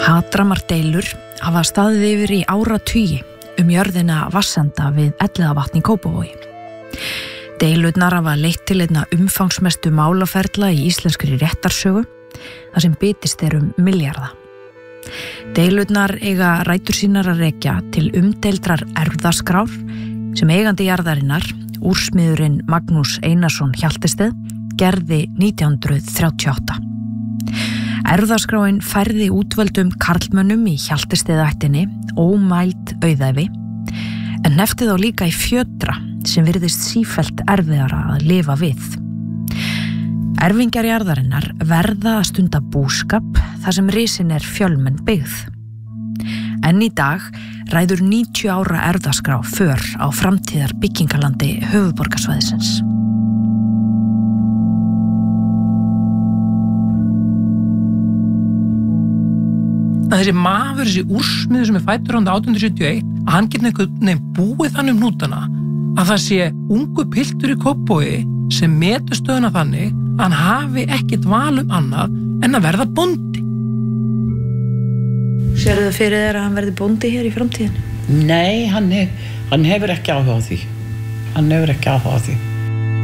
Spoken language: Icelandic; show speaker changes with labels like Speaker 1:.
Speaker 1: Hatramar deilur hafa staðið yfir í áratugi jörðina Vatnsenda við Elliðavatn í Kópavogi. Deilurnar hafa leitt til einna umfangsmestu málaferla í íslenskri réttarsögu, þar sem bitist milljarða. Deilurnar eiga rætur sínar að rekja til umdeildrar erfðaskrár sem eigandi jarðarinnar, úrsmiðurinn Magnús Einarsson Hjaltested, gerði 1938. Erfðaskráin færði útvöldum karlmönnum í Hjaltesteðættinni ómæld auðæfi, en hneftið þá líka í fjötra sem virðist sífellt erfiðara að lifa við. Erfingjar jarðarinnar verða að stunda búskap þar sem risin fjölmenn byggð. En í dag ræður 90 ára erfðaskrá för á framtíðar byggingalandi höfuðborgarsvæðisins.
Speaker 2: Að þessi maður, þessi úrsmiður sem fæddur 1871, að hann geti einhvern búið þannig hnútana að það sé ungu piltur í Kópavogi sem metur stöðuna þannig að hann hafi ekkert val annað en að verða bóndi.
Speaker 1: Sérðu það fyrir þér að hann verði bóndi hér í framtíðinu?
Speaker 3: Nei, hann hefur ekki áhuga á því. Hann hefur ekki áhuga á því.